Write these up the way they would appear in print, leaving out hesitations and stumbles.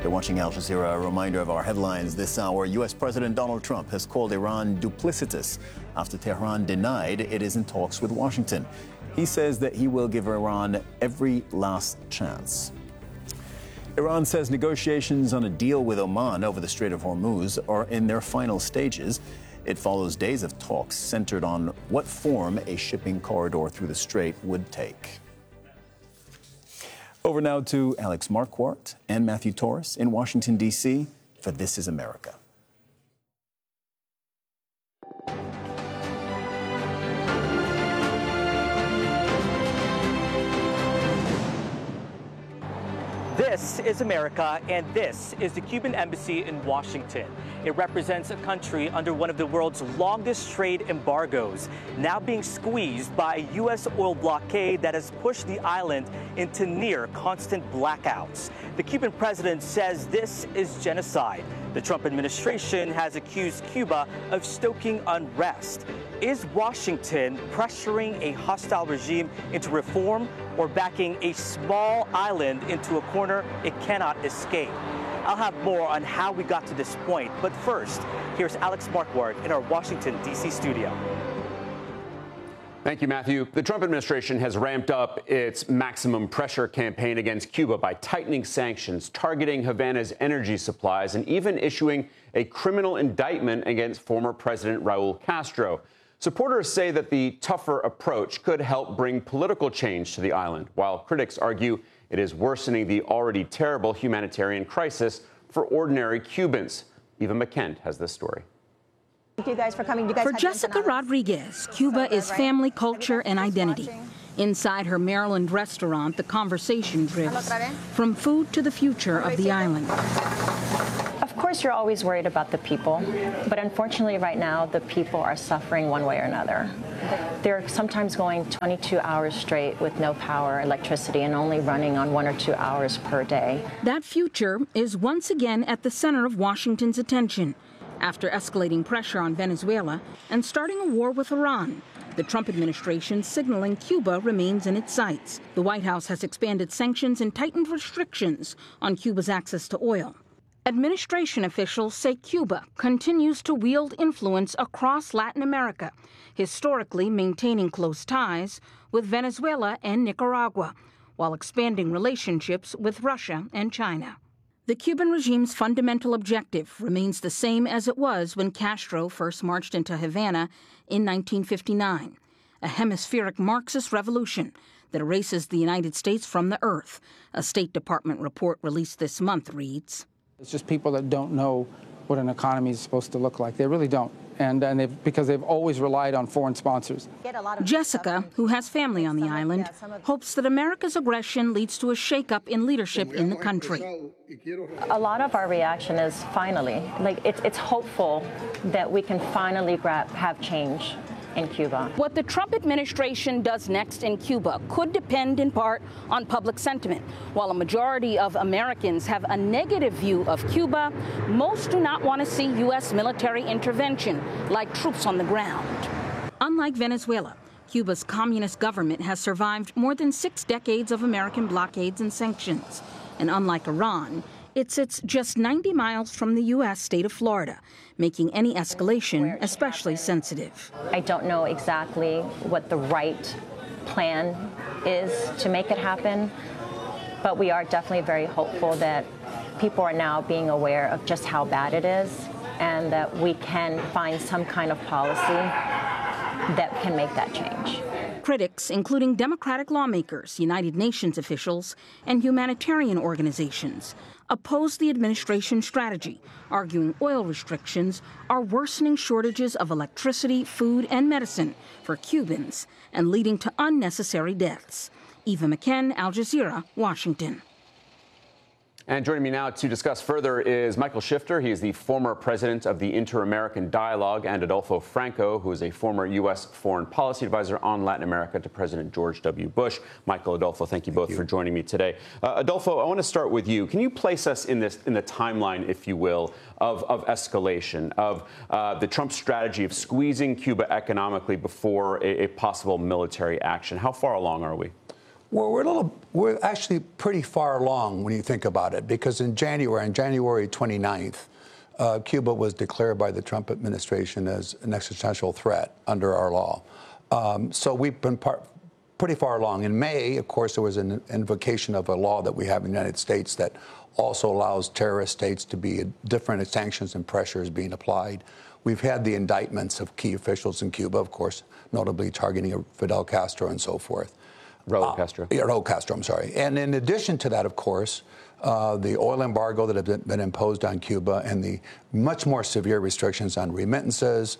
You're watching Al Jazeera. A reminder of our headlines this hour. U.S. President Donald Trump has called Iran duplicitous after Tehran denied it is in talks with Washington. He says that he will give Iran every last chance. Iran says negotiations on a deal with Oman over the Strait of Hormuz are in their final stages. It follows days of talks centered on what form a shipping corridor through the strait would take. Over now to Alex Marquardt and Matthew Torres in Washington, D.C. for This is America. This is America, and this is the Cuban Embassy in Washington. It represents a country under one of the world's longest trade embargoes, now being squeezed by a U.S. oil blockade that has pushed the island into near constant blackouts. The Cuban president says this is genocide. The Trump administration has accused Cuba of stoking unrest. Is Washington pressuring a hostile regime into reform or backing a small island into a corner it cannot escape? I'll have more on how we got to this point. But first, here's Alex Marquardt in our Washington, D.C. studio. Thank you, Matthew. The Trump administration has ramped up its maximum pressure campaign against Cuba by tightening sanctions, targeting Havana's energy supplies, and even issuing a criminal indictment against former President Raul Castro. Supporters say that the tougher approach could help bring political change to the island, while critics argue it is worsening the already terrible humanitarian crisis for ordinary Cubans. Eva McKend has this story. Thank you guys for coming. For Jessica Rodriguez, Cuba is family, culture, and identity. Inside her Maryland restaurant, the conversation drifts from food to the future of the island. Of course, you're always worried about the people, but unfortunately right now, the people are suffering one way or another. They're sometimes going 22 hours straight with no power, electricity, and only running on 1 or 2 hours per day. That future is once again at the center of Washington's attention. After escalating pressure on Venezuela and starting a war with Iran, the Trump administration signaling Cuba remains in its sights. The White House has expanded sanctions and tightened restrictions on Cuba's access to oil. Administration officials say Cuba continues to wield influence across Latin America, historically maintaining close ties with Venezuela and Nicaragua, while expanding relationships with Russia and China. The Cuban regime's fundamental objective remains the same as it was when Castro first marched into Havana in 1959, a hemispheric Marxist revolution that erases the United States from the earth. A State Department report released this month reads, "It's just people that don't know what an economy is supposed to look like. They really don't. Because they've always relied on foreign sponsors." Jessica, who has family on the island, hopes that America's aggression leads to a shakeup in leadership in the country. A lot of our reaction is finally, it's hopeful that we can finally have change in Cuba. What the Trump administration does next in Cuba could depend in part on public sentiment. While a majority of Americans have a negative view of Cuba, most do not want to see U.S. military intervention, like troops on the ground. Unlike Venezuela, Cuba's communist government has survived more than 6 decades of American blockades and sanctions. And unlike Iran, it sits just 90 miles from the U.S. state of Florida, making any escalation especially sensitive. I don't know exactly what the right plan is to make it happen, but we are definitely very hopeful that people are now being aware of just how bad it is and that we can find some kind of policy that can make that change. Critics, including Democratic lawmakers, United Nations officials, and humanitarian organizations, oppose the administration's strategy, arguing oil restrictions are worsening shortages of electricity, food, and medicine for Cubans and leading to unnecessary deaths. Eva McKend, Al Jazeera, Washington. And joining me now to discuss further is Michael Shifter. He is the former president of the Inter-American Dialogue, and Adolfo Franco, who is a former U.S. foreign policy advisor on Latin America to President George W. Bush. Michael, Adolfo, thank you both for joining me today. Adolfo, I want to start with you. Can you place us in the timeline, if you will, of escalation, of the Trump strategy of squeezing Cuba economically before a possible military action? How far along are we? Well, we're actually pretty far along when you think about it, because on January 29th, Cuba was declared by the Trump administration as an existential threat under our law. So we've been pretty far along. In May, of course, there was an invocation of a law that we have in the United States that also allows terrorist states to be different sanctions and pressures being applied. We've had the indictments of key officials in Cuba, of course, notably targeting Fidel Castro and so forth. Raul Castro. Yeah, Raul Castro, I'm sorry. And in addition to that, of course, the oil embargo that had been imposed on Cuba and the much more severe restrictions on remittances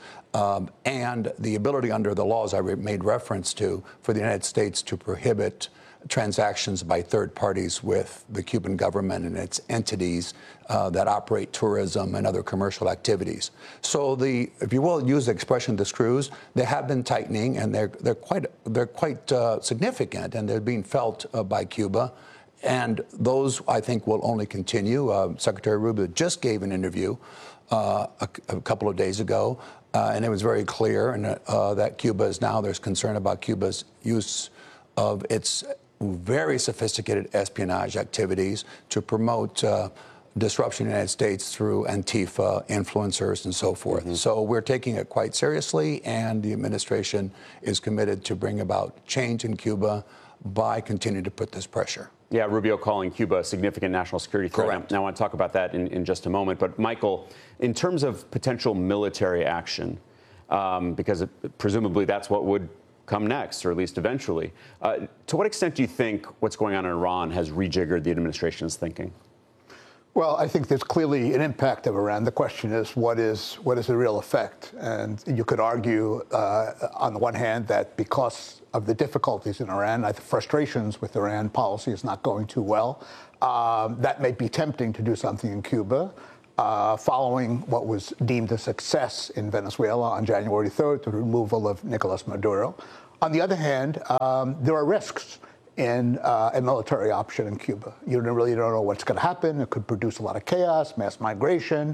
and the ability under the laws I made reference to for the United States to prohibit transactions by third parties with the Cuban government and its entities that operate tourism and other commercial activities. So if you will use the expression, the screws, they have been tightening, and they're quite significant, and they're being felt by Cuba. And those, I think, will only continue. Secretary Rubio just gave an interview a couple of days ago, and it was very clear that Cuba is now, there's concern about Cuba's use of its very sophisticated espionage activities to promote disruption in the United States through Antifa, influencers, and so forth. Mm-hmm. So we're taking it quite seriously, and the administration is committed to bring about change in Cuba by continuing to put this pressure. Yeah, Rubio calling Cuba a significant national security threat. Correct. Now, I want to talk about that in just a moment. But, Michael, in terms of potential military action, because presumably that's what would come next, or at least eventually, to what extent do you think what's going on in Iran has rejiggered the administration's thinking? Well, I think there's clearly an impact of Iran. The question is, what is the real effect? And you could argue, on the one hand, that because of the difficulties in Iran, the frustrations with Iran policy is not going too well. That may be tempting to do something in Cuba, following what was deemed a success in Venezuela on January 3rd, the removal of Nicolas Maduro. On the other hand, there are risks in a military option in Cuba. You really don't know what's going to happen. It could produce a lot of chaos, mass migration.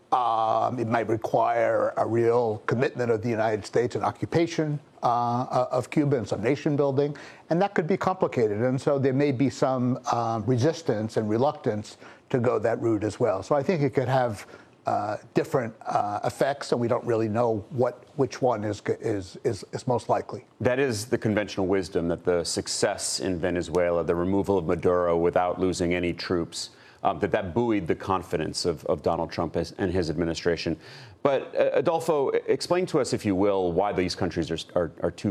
It might require a real commitment of the United States and occupation of Cuba and some nation building. And that could be complicated. And so there may be some resistance and reluctance to go that route as well. So I think it could have different effects, and we don't really know which one is most likely. That is the conventional wisdom, that the success in Venezuela, the removal of Maduro without losing any troops, that buoyed the confidence of Donald Trump and his administration. But Adolfo, explain to us, if you will, why these countries are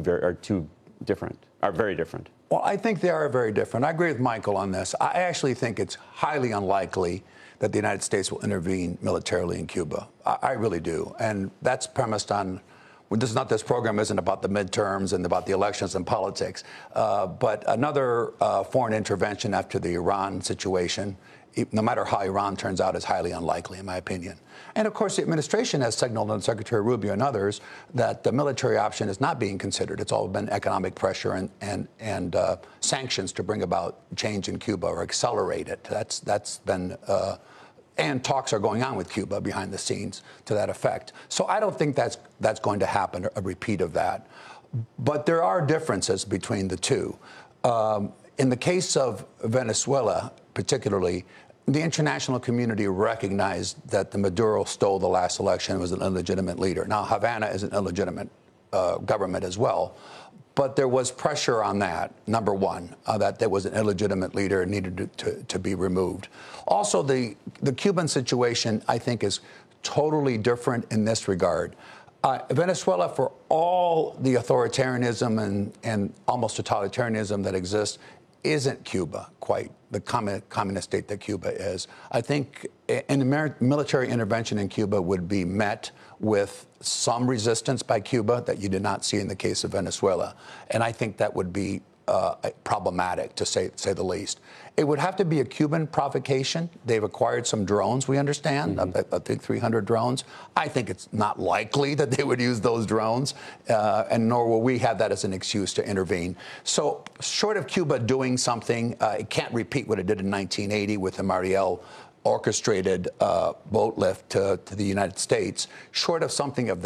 very different. Well, I think they are very different. I agree with Michael on this. I actually think it's highly unlikely that the United States will intervene militarily in Cuba. I really do. And that's premised on, this program isn't about the midterms and about the elections and politics, but another foreign intervention after the Iran situation, no matter how Iran turns out, is highly unlikely, in my opinion. And of course, the administration has signaled, and Secretary Rubio and others, that the military option is not being considered. It's all been economic pressure and sanctions to bring about change in Cuba or accelerate it. That's been, and talks are going on with Cuba behind the scenes to that effect. So I don't think that's going to happen, a repeat of that. But there are differences between the two. In the case of Venezuela, particularly, the international community recognized that the Maduro stole the last election and was an illegitimate leader. Now, Havana is an illegitimate government as well. But there was pressure on that, number one, that there was an illegitimate leader and needed to be removed. Also, the Cuban situation, I think, is totally different in this regard. Venezuela, for all the authoritarianism and almost totalitarianism that exists, isn't Cuba quite the communist state that Cuba is. I think an military intervention in Cuba would be met with some resistance by Cuba that you did not see in the case of Venezuela. And I think that would be problematic, to say the least. It would have to be a Cuban provocation. They've acquired some drones, we understand, I think 300 drones. I think it's not likely that they would use those drones, and nor will we have that as an excuse to intervene. So short of Cuba doing something, it can't repeat what it did in 1980 with the Mariel orchestrated boat lift to the United States. Short of something of that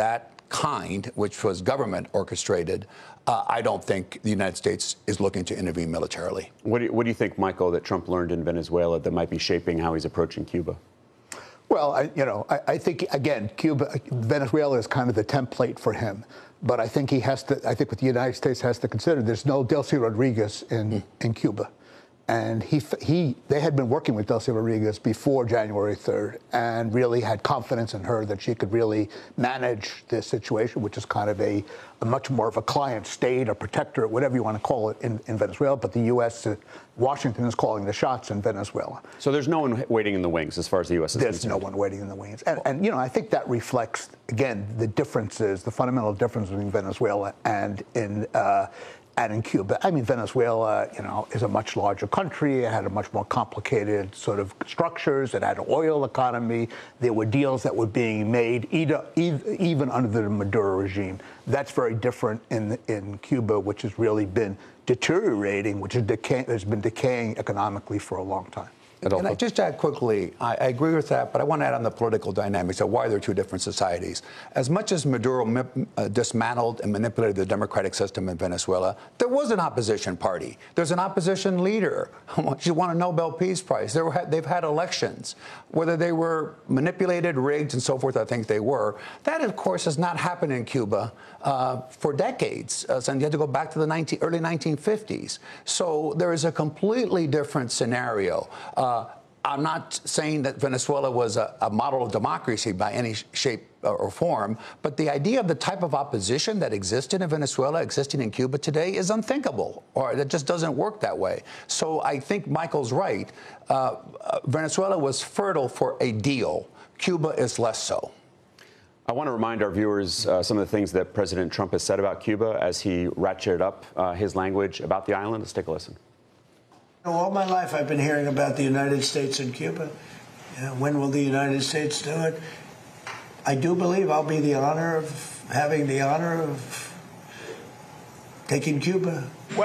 kind, which was government orchestrated, I don't think the United States is looking to intervene militarily. What do you think, Michael, that Trump learned in Venezuela that might be shaping how he's approaching Cuba? Well, I think, again, Venezuela is kind of the template for him. But I think he has to, I think what the United States has to consider, there's no Delcy Rodriguez in Cuba. And they had been working with Delcy Rodriguez before January 3rd and really had confidence in her that she could really manage this situation, which is kind of a much more of a client state, a protector, whatever you want to call it in Venezuela. But the U.S., Washington is calling the shots in Venezuela. So there's no one waiting in the wings as far as the U.S. is concerned? There's no one waiting in the wings. And I think that reflects, again, the differences, the fundamental difference between Venezuela and in Cuba. I mean, Venezuela, is a much larger country. It had a much more complicated sort of structures. It had an oil economy. There were deals that were being made even under the Maduro regime. That's very different in Cuba, which has really been deteriorating, which has been decaying economically for a long time. Can I just add quickly, I agree with that, but I want to add on the political dynamics of why they're two different societies. As much as Maduro dismantled and manipulated the democratic system in Venezuela, there was an opposition party. There's an opposition leader. She won a Nobel Peace Prize. They've had elections. Whether they were manipulated, rigged, and so forth, I think they were. That, of course, has not happened in Cuba for decades. So you had to go back to the early 1950s. So there is a completely different scenario. I'm not saying that Venezuela was a model of democracy by any shape or form, but the idea of the type of opposition that existed in Venezuela, existing in Cuba today, is unthinkable, or that just doesn't work that way. So I think Michael's right. Venezuela was fertile for a deal. Cuba is less so. I want to remind our viewers some of the things that President Trump has said about Cuba as he ratcheted up his language about the island. Let's take a listen. All my life I've been hearing about the United States and Cuba. When will the United States do it? I do believe I'll be having the honor of taking Cuba.